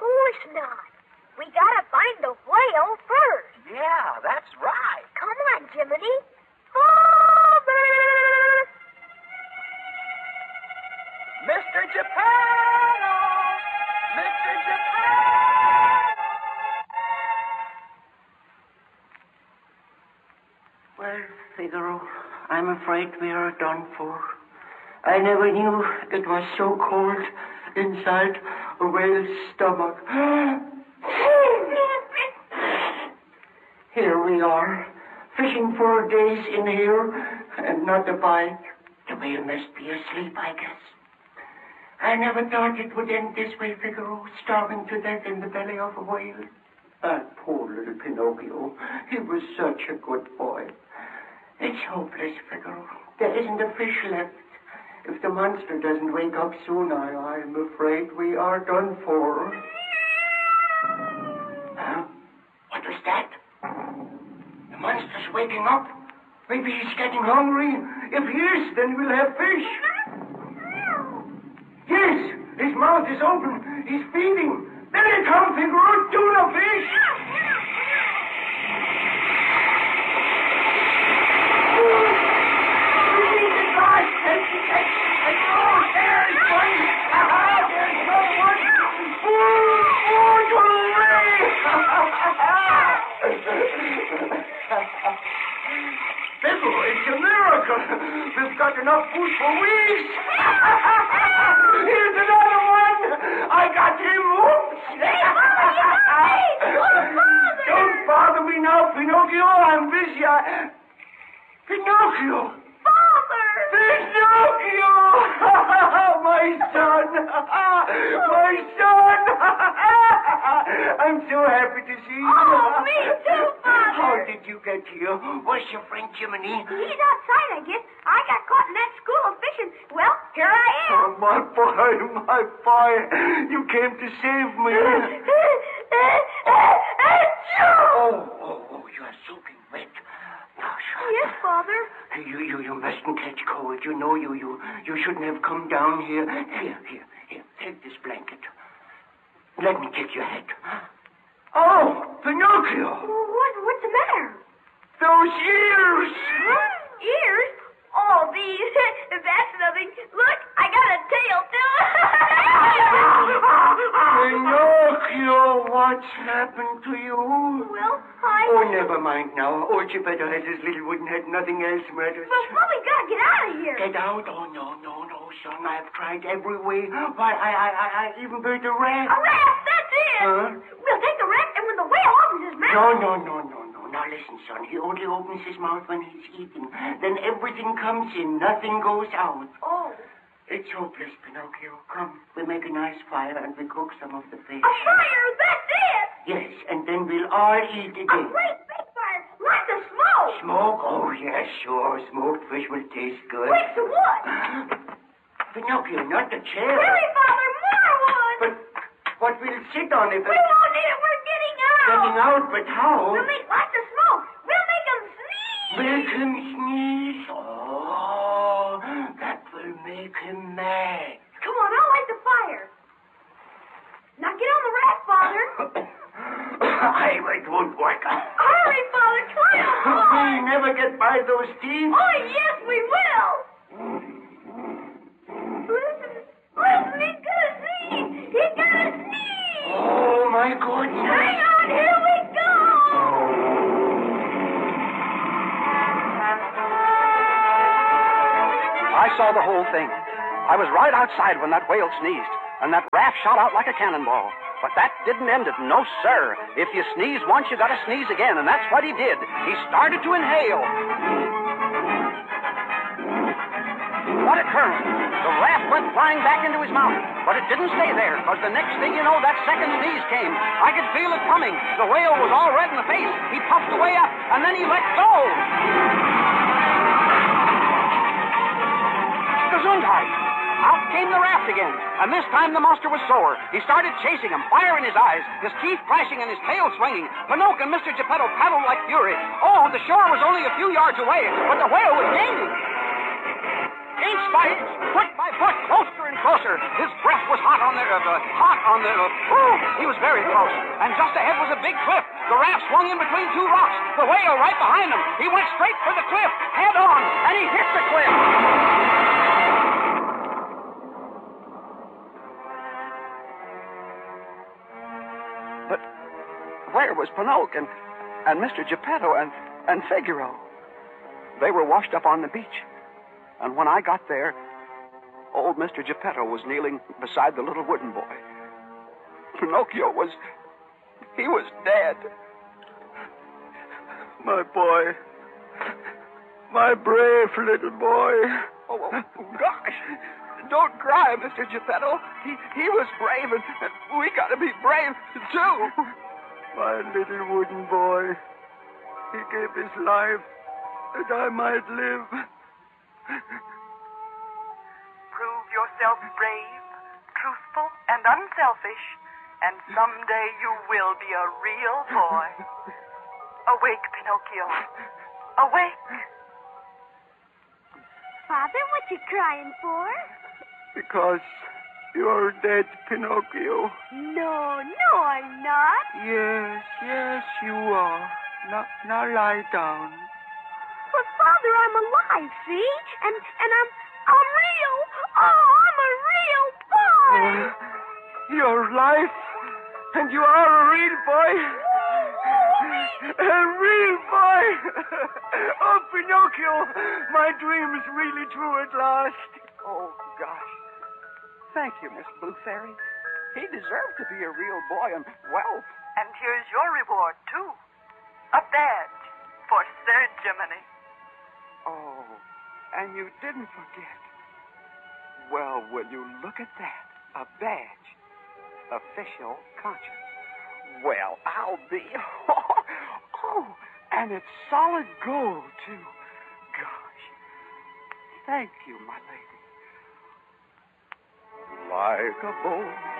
course not. We gotta find the whale first. Yeah, that's right. Come on, Jiminy. Father! Mr. Geppetto! Mr. Geppetto! Well, Figaro, I'm afraid we are done for. I never knew it was so cold inside a whale's stomach. Here we are, fishing for days in here, and not a bite. The whale must be asleep, I guess. I never thought it would end this way, Figaro, starving to death in the belly of a whale. That poor little Pinocchio. He was such a good boy. It's hopeless, Figaro. There isn't a fish left. If the monster doesn't wake up soon, I'm afraid we are done for. Huh? What was that? The monster's waking up. Maybe he's getting hungry. If he is, then we'll have fish. Yes, his mouth is open. He's feeding. There he comes, Figaro. Tuna fish. It's a miracle. We've got enough food for weeks. Here's another one. I got him. Don't bother me now, Pinocchio. I'm busy. Pinocchio. Father! Pinocchio! My son! My son! I'm so happy to see you. Oh, me too, Father! How did you get here? Where's your friend Jiminy? He's outside, I guess. I got caught in that school of fishing. Well, here I am. Oh, my boy. You came to save me. Oh, you are soaking wet. Yes, Father. You mustn't catch cold. You know you shouldn't have come down here. Here, take this blanket. Let me take your head. Oh, Pinocchio! What's the matter? Those ears! Huh? Ears? Oh, these. That's nothing. Look, I got a tail, too. Pinocchio, what's happened to you? Well, Oh, never mind now. Old Geppetto has his little wooden head. Nothing else matters. But we gotta get out of here. Get out? Oh, no, son. I've tried every way. Why, I even built a raft. A raft, that's it. Huh? We'll take the raft, and when the whale opens his mouth... No. Now, listen, son. He only opens his mouth when he's eating. Then everything comes in. Nothing goes out. Oh. It's hopeless, Pinocchio. Come, we make a nice fire and we cook some of the fish. A fire, that's it. Yes, and then we'll all eat A again. great big fire, lots of smoke. Smoke? Oh, yes, sure. Smoked fish will taste good. Where's the wood? Pinocchio, not the chair. Hurry, Father, more wood. But what we'll sit on if We won't need it, we're getting out. Getting out, but how? We'll make lots of smoke. We'll make them sneeze. Make him sneeze? Oh, that will make him mad. Come on, I'll light the fire. Now get on the raft, Father. It won't work. Hurry, Father, climb on. We'll never get by those teeth. Oh, yes, we will. Listen, he's gonna sneeze. He's gonna sneeze. Oh, my goodness. Hang on, here we go. I saw the whole thing. I was right outside when that whale sneezed, and that raft shot out like a cannonball. But that didn't end it. No, sir. If you sneeze once, you gotta sneeze again, and that's what he did. He started to inhale. What occurred? The raft went flying back into his mouth, but it didn't stay there, because the next thing you know, that second sneeze came. I could feel it coming. The whale was all red in the face. He puffed away up, and then he let go. Gesundheit! Out came the raft again, and this time the monster was sore. He started chasing him, fire in his eyes, his teeth flashing and his tail swinging. Pinocchio and Mr. Geppetto paddled like fury. Oh, the shore was only a few yards away, but the whale was gaining. faint spite, foot by foot, closer and closer. His breath was hot on the. He was very close. And just ahead was a big cliff. The raft swung in between two rocks. The whale right behind him. He went straight for the cliff, head on, and he hit the cliff. But where was Pinocchio and Mr. Geppetto and Figaro? They were washed up on the beach. And when I got there, old Mr. Geppetto was kneeling beside the little wooden boy. Pinocchio was dead. My boy. My brave little boy. Oh, gosh. Don't cry, Mr. Geppetto. He was brave, and we got to be brave, too. My little wooden boy. He gave his life that I might live. Prove yourself brave, truthful, and unselfish, and someday you will be a real boy. Awake, Pinocchio. Awake. Father, what you crying for? Because you're dead, Pinocchio. No, I'm not. Yes, you are. Now lie down. But Father, I'm alive, see? And I'm real. Oh, I'm a real boy. Your life, and you are a real boy. A real boy. Oh, Pinocchio, my dream is really true at last. Oh, gosh. Thank you, Miss Blue Fairy. He deserved to be a real boy, and, well... And here's your reward, too. A badge for Sir Jiminy. Oh, and you didn't forget. Well, will you look at that? A badge. Official conscience. Well, I'll be... Oh, and it's solid gold, too. Gosh. Thank you, my lady. Like a bolt